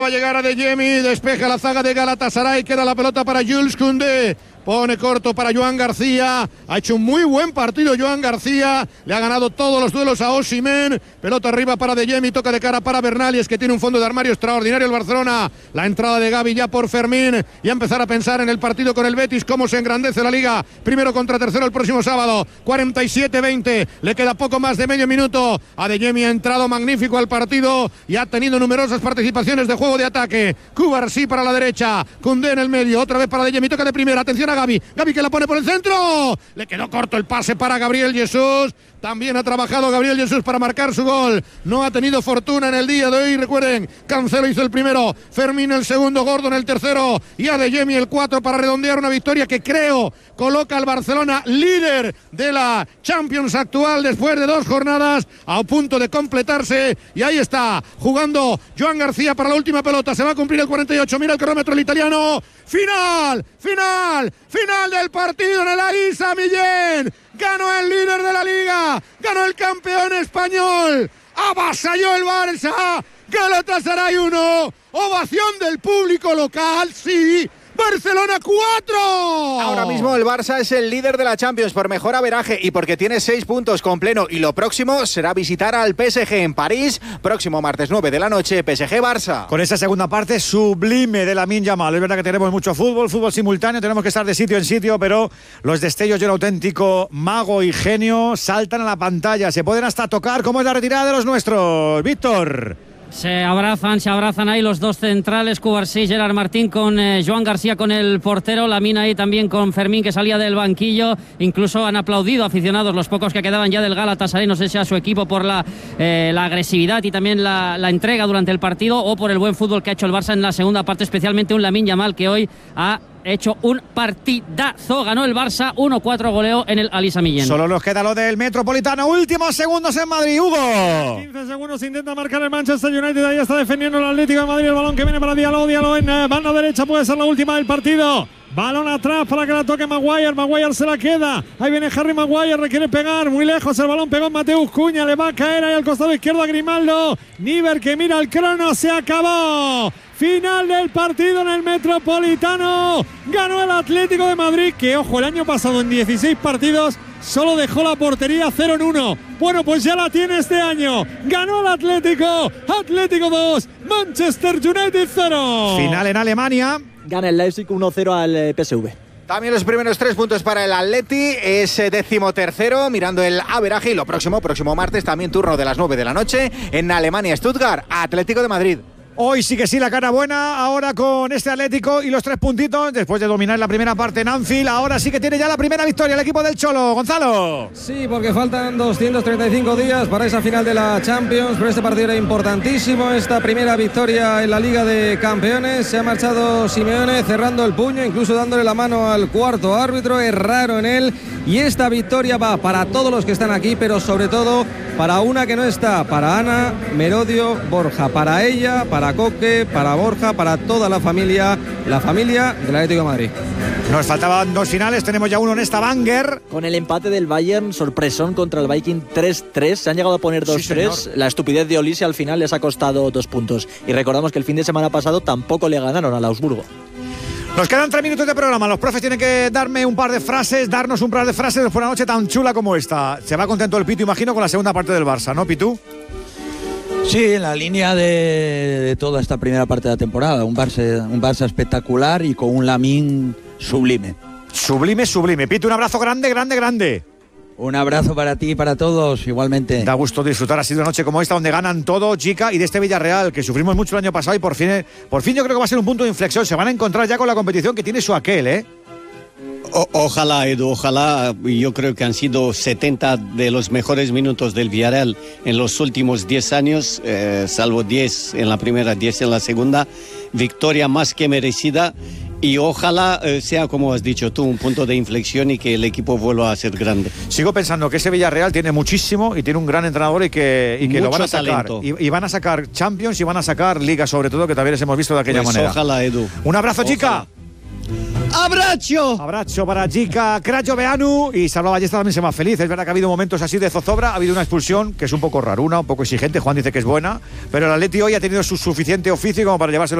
Va a llegar a Adeyemi, despeja la zaga de Galatasaray, queda la pelota para Jules Koundé. Pone corto para Joan García. Ha hecho un muy buen partido Joan García. Le ha ganado todos los duelos a Osimhen. Pelota arriba para Adeyemi. Toca de cara para Bernalies, que tiene un fondo de armario extraordinario el Barcelona. La entrada de Gavi ya por Fermín. Y a empezar a pensar en el partido con el Betis. Cómo se engrandece la Liga. Primero contra tercero el próximo sábado. 47-20. Le queda poco más de medio minuto. Adeyemi ha entrado magnífico al partido. Y ha tenido numerosas participaciones de juego de ataque. Cubarsí para la derecha. Koundé en el medio. Otra vez para Adeyemi. Toca de primera. Atención a Gavi que la pone por el centro, le quedó corto el pase para Gabriel Jesús. También ha trabajado Gabriel Jesús para marcar su gol. No ha tenido fortuna en el día de hoy. Recuerden, Cancelo hizo el primero, Fermín el segundo, Gordon el tercero y Adeyemi el 4 para redondear una victoria que creo coloca al Barcelona líder de la Champions actual después de 2 jornadas, a punto de completarse. Y ahí está, jugando Joan García para la última pelota. Se va a cumplir el 48. Mira el cronómetro el italiano. Final del partido en el Elisa Millén. Ganó el líder de la Liga, ganó el campeón español, avasalló el Barça. Galatasaray 1, ovación del público local, sí. Barcelona 4. Ahora mismo el Barça es el líder de la Champions por mejor averaje y porque tiene 6 puntos con pleno, y lo próximo será visitar al PSG en París, próximo martes 9 de la noche, PSG-Barça. Con esa segunda parte sublime de Lamine Yamal. Es verdad que tenemos mucho fútbol simultáneo, tenemos que estar de sitio en sitio, pero los destellos de un auténtico mago y genio saltan a la pantalla, se pueden hasta tocar. ¿Cómo es la retirada de los nuestros, Víctor? Se abrazan ahí los dos centrales, Cubarsí, Gerard Martín, con Joan García con el portero, Lamine ahí también con Fermín, que salía del banquillo. Incluso han aplaudido aficionados, los pocos que quedaban ya del Galatasaray, no sé si a su equipo por la agresividad y también la entrega durante el partido, o por el buen fútbol que ha hecho el Barça en la segunda parte, especialmente un Lamine Yamal que hoy ha hecho un partidazo. Ganó el Barça 1-4, goleó en el Elisa Millén. Solo nos queda lo del Metropolitano. Últimos segundos en Madrid, Hugo. 15 segundos, intenta marcar el Manchester United. Ahí está defendiendo el Atlético de Madrid. El balón que viene para Diallo en banda derecha, puede ser la última del partido. Balón atrás para que la toque Maguire se la queda. Ahí viene Harry Maguire, requiere pegar muy lejos. El balón pegó en Mateus Cunha, le va a caer ahí al costado izquierdo a Grimaldo. Níver que mira el crono, se acabó. Final del partido en el Metropolitano. Ganó el Atlético de Madrid, que ojo, el año pasado en 16 partidos solo dejó la portería 0-1. Bueno, pues ya la tiene este año. Ganó el Atlético 2, Manchester United 0. Final en Alemania. Gana el Leipzig 1-0 al PSV. También los primeros 3 puntos para el Atleti, es 13º, mirando el averaje. Y lo próximo martes, también turno de las 9 de la noche, en Alemania, Stuttgart, Atlético de Madrid. Hoy sí que sí, la cara buena, ahora con este Atlético y los 3 puntitos, después de dominar la primera parte en Anfield, ahora sí que tiene ya la primera victoria el equipo del Cholo. Gonzalo. Sí, porque faltan 235 días para esa final de la Champions, pero este partido era importantísimo, esta primera victoria en la Liga de Campeones. Se ha marchado Simeone cerrando el puño, incluso dándole la mano al cuarto árbitro, es raro en él, y esta victoria va para todos los que están aquí, pero sobre todo para una que no está, para Ana, Merodio, Borja, para ella, para Coque, para Borja, para toda la familia del Atlético de Madrid. Nos faltaban 2 finales, tenemos ya uno en esta banger. Con el empate del Bayern, sorpresón contra el Viking 3-3, se han llegado a poner 2-3, sí, la estupidez de Olise al final les ha costado 2 puntos. Y recordamos que el fin de semana pasado tampoco le ganaron al Augsburgo. Nos quedan 3 minutos de programa. Los profes tienen que darnos un par de frases después de una noche tan chula como esta. Se va contento el Pitu, imagino, con la segunda parte del Barça, ¿no, Pitu? Sí, en la línea de toda esta primera parte de la temporada. Un Barça espectacular y con un Lamine sublime. Sublime. Pitu, un abrazo grande. Un abrazo para ti y para todos, igualmente. Da gusto disfrutar así de una noche como esta, donde ganan todo, chica, y de este Villarreal, que sufrimos mucho el año pasado y por fin yo creo que va a ser un punto de inflexión. Se van a encontrar ya con la competición que tiene su aquel, ¿eh? Ojalá, Edu, ojalá. Yo creo que han sido 70 de los mejores minutos del Villarreal en los últimos 10 años, salvo 10 en la primera, 10 en la segunda. Victoria más que merecida. Y ojalá sea, como has dicho tú, un punto de inflexión y que el equipo vuelva a ser grande. Sigo pensando que ese Villarreal tiene muchísimo y tiene un gran entrenador y que lo van a sacar. Y van a sacar Champions y van a sacar Liga, sobre todo, que también les hemos visto de aquella manera. Ojalá, Edu. Un abrazo, ojalá. Chica. Abrazo para Jica Crayoveanu y Salva Ballesta también se va feliz. Es verdad que ha habido momentos así de zozobra, ha habido una expulsión que es un poco raruna, un poco exigente. Juan dice que es buena, pero el Atleti hoy ha tenido su suficiente oficio como para llevárselo